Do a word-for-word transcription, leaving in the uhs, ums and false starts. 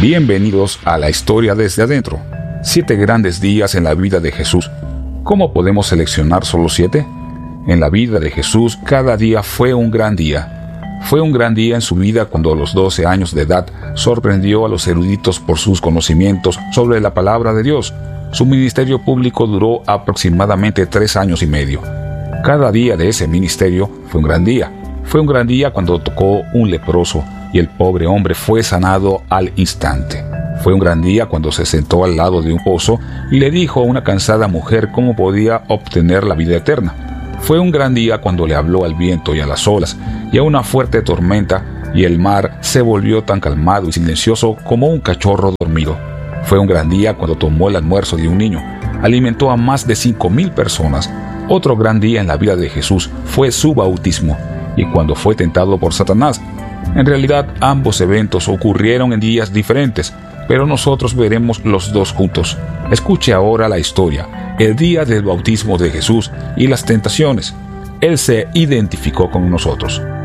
Bienvenidos a la historia desde adentro. Siete grandes días en la vida de Jesús. ¿Cómo podemos seleccionar solo siete? En la vida de Jesús, cada día fue un gran día. Fue un gran día en su vida cuando a los doce años de edad sorprendió a los eruditos por sus conocimientos sobre la palabra de Dios. Su ministerio público duró aproximadamente tres años y medio. Cada día de ese ministerio fue un gran día. Fue un gran día cuando tocó un leproso y el pobre hombre fue sanado al instante. Fue un gran día cuando se sentó al lado de un pozo y le dijo a una cansada mujer cómo podía obtener la vida eterna. Fue un gran día cuando le habló al viento y a las olas y a una fuerte tormenta, y el mar se volvió tan calmado y silencioso como un cachorro dormido. Fue un gran día cuando tomó el almuerzo de un niño, alimentó a más de cinco mil personas. Otro gran día en la vida de Jesús fue su bautismo y cuando fue tentado por Satanás. En realidad, ambos eventos ocurrieron en días diferentes, pero nosotros veremos los dos juntos. Escuche ahora la historia, el día del bautismo de Jesús y las tentaciones. Él se identificó con nosotros.